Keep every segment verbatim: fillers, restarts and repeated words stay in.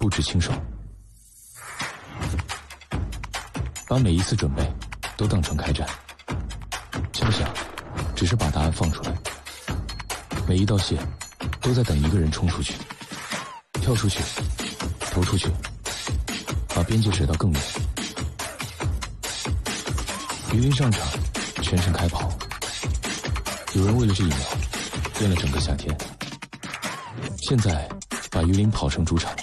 不止轻手，把每一次准备都当成开战。枪响，只是把答案放出来。每一道线都在等一个人冲出去，跳出去，投出去，把边界甩到更远。榆林上场，全程开跑。有人为了这一秒练了整个夏天，现在把榆林跑成主场。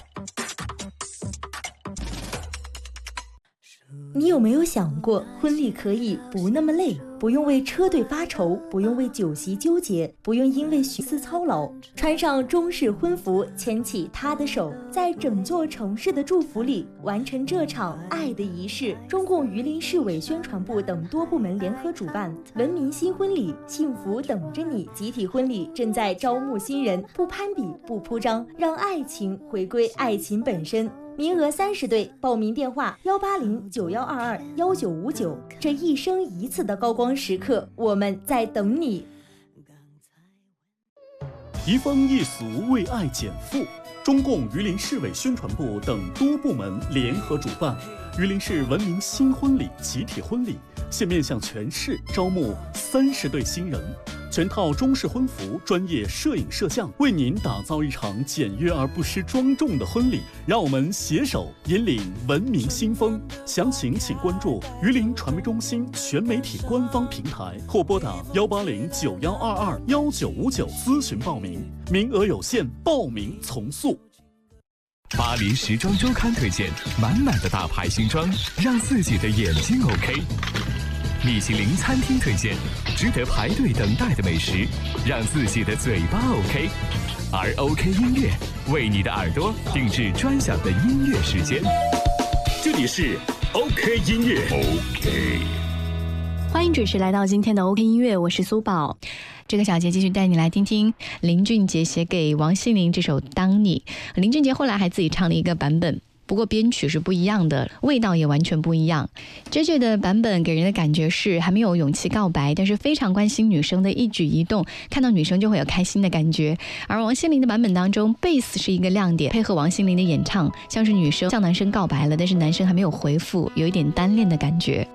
你有没有想过，婚礼可以不那么累，不用为车队发愁，不用为酒席纠结，不用因为寻思操劳，穿上中式婚服，牵起他的手，在整座城市的祝福里完成这场爱的仪式。中共榆林市委宣传部等多部门联合主办文明新婚礼，幸福等着你集体婚礼正在招募新人，不攀比，不铺张，让爱情回归爱情本身。名额三十对，报名电话幺八零九幺二二幺九五九。这一生一次的高光时刻，我们在等你。 移风易俗，为爱减负。中共榆林市委宣传部等多部门联合主办榆林市文明新婚礼集体婚礼，现面向全市招募三十对新人，全套中式婚服，专业摄影摄像，为您打造一场简约而不失庄重的婚礼。让我们携手引领文明新风。详情请关注榆林传媒中心全媒体官方平台，或拨打幺八零九幺二二幺九五九咨询报名，名额有限，报名从速。 巴黎时装周刊推荐满满的大牌新装，让自己的眼睛 OK。米其林餐厅推荐值得排队等待的美食，让自己的嘴巴 OK。而 OK 音乐为你的耳朵定制专享的音乐时间。这里是 OK 音乐 OK。 欢迎准时来到今天的 OK 音乐，我是苏宝。这个小节继续带你来听听林俊杰写给王心凌这首《当你》。林俊杰后来还自己唱了一个版本，不过编曲是不一样的，味道也完全不一样。J J 的版本给人的感觉是还没有勇气告白，但是非常关心女生的一举一动，看到女生就会有开心的感觉。而王心凌的版本当中，贝斯是一个亮点，配合王心凌的演唱，像是女生向男生告白了，但是男生还没有回复，有一点单恋的感觉。